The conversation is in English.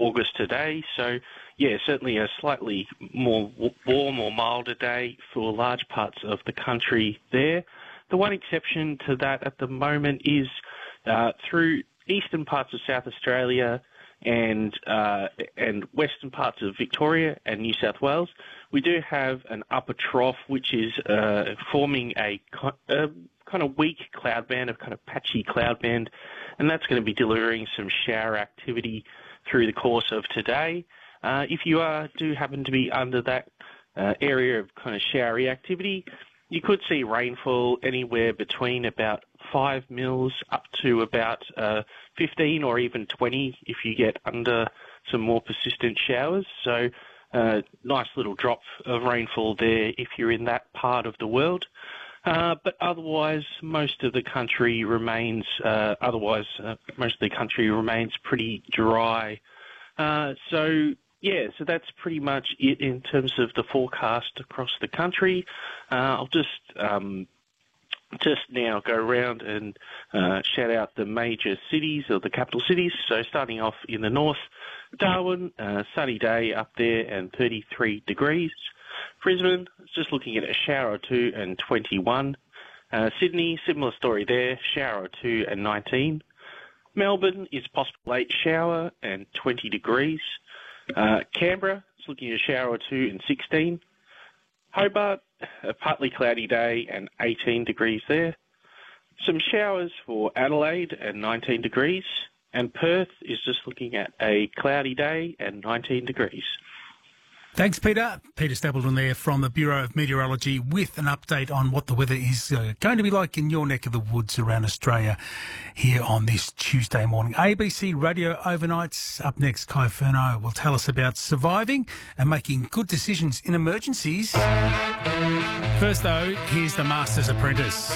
August today. So, yeah, certainly a slightly more warm or milder day for large parts of the country there. The one exception to that at the moment is through eastern parts of South Australia and western parts of Victoria and New South Wales. We do have an upper trough which is forming a kind of weak cloud band, a kind of patchy cloud band, and that's going to be delivering some shower activity through the course of today. If you do happen to be under that area of kind of showery activity, you could see rainfall anywhere between about 5 mils up to about 15 or even 20 if you get under some more persistent showers. So nice little drop of rainfall there if you're in that part of the world. But otherwise, most of the country remains pretty dry. So that's pretty much it in terms of the forecast across the country. I'll just now go around and shout out the major cities or the capital cities. So starting off in the north, Darwin, sunny day up there and 33 degrees. Brisbane, just looking at a shower or two and 21. Sydney, similar story there, shower or two and 19. Melbourne is possible late shower and 20 degrees. Canberra is looking at a shower or two and 16. Hobart, a partly cloudy day and 18 degrees there. Some showers for Adelaide and 19 degrees. And Perth is just looking at a cloudy day and 19 degrees. Thanks, Peter. Peter Stapleton there from the Bureau of Meteorology with an update on what the weather is going to be like in your neck of the woods around Australia here on this Tuesday morning. ABC Radio Overnights. Up next, Kai Furno will tell us about surviving and making good decisions in emergencies. First, though, here's The Master's Apprentice.